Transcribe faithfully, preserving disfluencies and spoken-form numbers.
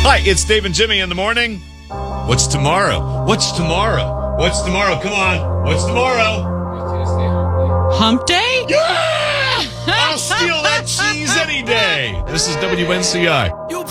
Hi, it's Dave and Jimmy in the morning. What's tomorrow? What's tomorrow? What's tomorrow? Come on. What's tomorrow? Hump day? Yeah! I'll steal that cheese any day. This is W N C I.